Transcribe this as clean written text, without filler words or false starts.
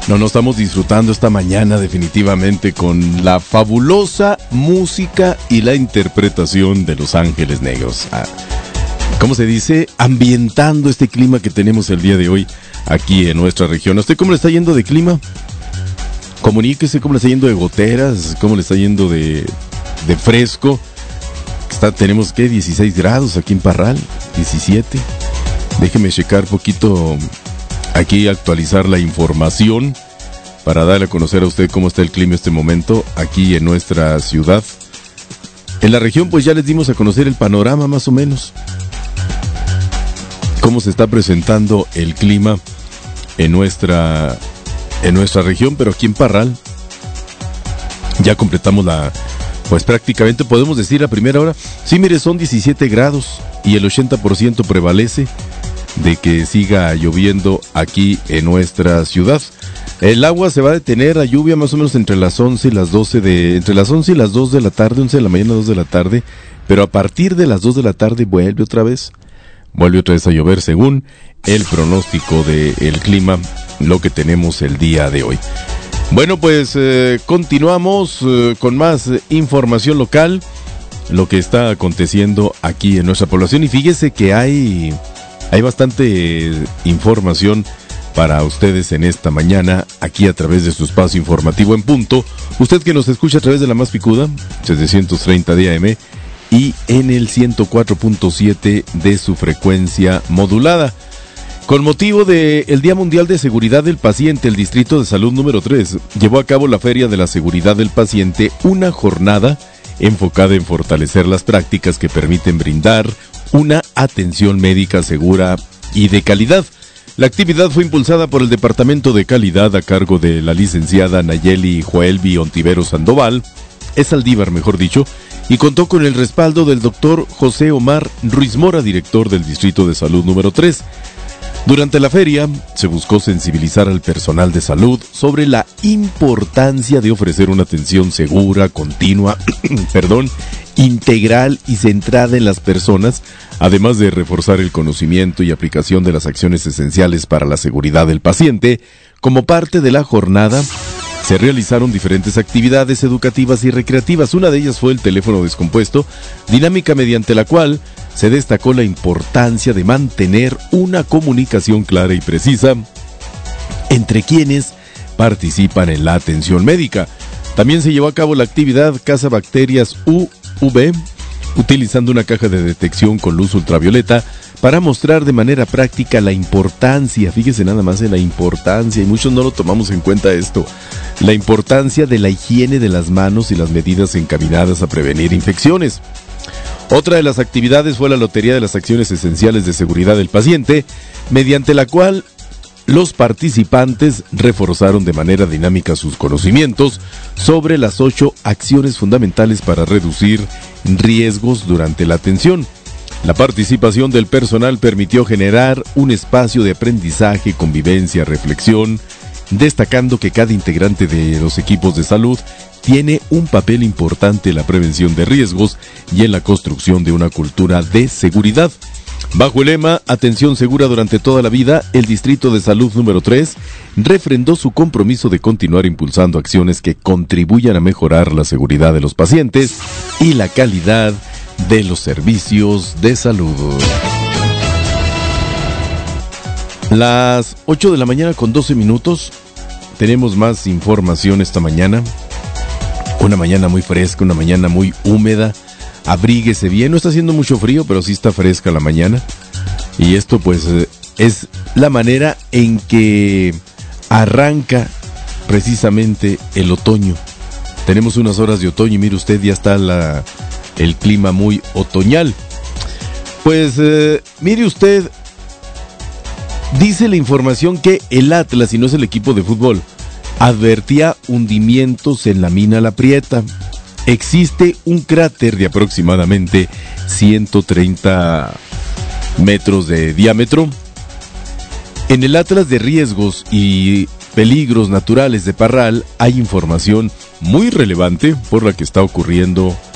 No estamos disfrutando esta mañana definitivamente con la fabulosa música y la interpretación de Los Ángeles Negros. ¿Cómo se dice? Ambientando este clima que tenemos el día de hoy aquí en nuestra región. ¿A usted cómo le está yendo de clima? Comuníquese cómo le está yendo de goteras, cómo le está yendo de fresco. Tenemos, ¿qué? 16 grados aquí en Parral, 17. Déjeme checar poquito, aquí actualizar la información para darle a conocer a usted cómo está el clima en este momento aquí en nuestra ciudad. En la región pues ya les dimos a conocer el panorama más o menos. Cómo se está presentando el clima en nuestra región, pero aquí en Parral ya completamos pues prácticamente podemos decir a primera hora. Sí, mire, son 17 grados y el 80% prevalece de que siga lloviendo aquí en nuestra ciudad. El agua se va a detener, la lluvia más o menos entre las 11 y las 12 entre las 11 y las 2 de la tarde, 11 de la mañana, 2 de la tarde, pero a partir de las 2 de la tarde vuelve otra vez a llover según el pronóstico del clima, lo que tenemos el día de hoy. Bueno, pues continuamos con más información local, lo que está aconteciendo aquí en nuestra población, y fíjese que hay bastante información para ustedes en esta mañana, aquí a través de su espacio informativo en punto. Usted que nos escucha a través de la más picuda, 730 de AM, y en el 104.7 de su frecuencia modulada. Con motivo del Día Mundial de Seguridad del Paciente, el Distrito de Salud número 3 llevó a cabo la Feria de la Seguridad del Paciente, una jornada enfocada en fortalecer las prácticas que permiten brindar una atención médica segura y de calidad. La actividad fue impulsada por el Departamento de Calidad a cargo de la licenciada Nayeli Joelvi Ontiveros Sandoval, Saldívar mejor dicho, y contó con el respaldo del doctor José Omar Ruiz Mora, director del Distrito de Salud número 3. Durante la feria se buscó sensibilizar al personal de salud sobre la importancia de ofrecer una atención segura, continua, integral y centrada en las personas, además de reforzar el conocimiento y aplicación de las acciones esenciales para la seguridad del paciente. Como parte de la jornada, se realizaron diferentes actividades educativas y recreativas. Una de ellas fue el teléfono descompuesto, dinámica mediante la cual se destacó la importancia de mantener una comunicación clara y precisa entre quienes participan en la atención médica. También se llevó a cabo la actividad Caza Bacterias UV, utilizando una caja de detección con luz ultravioleta para mostrar de manera práctica la importancia, fíjese nada más en la importancia, y muchos no lo tomamos en cuenta esto, la importancia de la higiene de las manos y las medidas encaminadas a prevenir infecciones. Otra de las actividades fue la Lotería de las Acciones Esenciales de Seguridad del Paciente, mediante la cual los participantes reforzaron de manera dinámica sus conocimientos sobre las 8 acciones fundamentales para reducir riesgos durante la atención. La participación del personal permitió generar un espacio de aprendizaje, convivencia, reflexión, destacando que cada integrante de los equipos de salud tiene un papel importante en la prevención de riesgos y en la construcción de una cultura de seguridad. Bajo el lema Atención segura durante toda la vida, el Distrito de Salud número 3 refrendó su compromiso de continuar impulsando acciones que contribuyan a mejorar la seguridad de los pacientes y la calidad de los servicios de salud. Las 8 de la mañana con 12 minutos. Tenemos más información esta mañana. Una mañana muy fresca, una mañana muy húmeda. Abríguese bien, no está haciendo mucho frío, pero sí está fresca la mañana. Y esto pues es la manera en que arranca precisamente el otoño. Tenemos unas horas de otoño y mire usted, ya está el clima muy otoñal. Pues mire usted, dice la información que el Atlas, y no es el equipo de fútbol, advertía hundimientos en la mina La Prieta. Existe un cráter de aproximadamente 130 metros de diámetro. En el Atlas de Riesgos y Peligros Naturales de Parral hay información muy relevante por la que está ocurriendo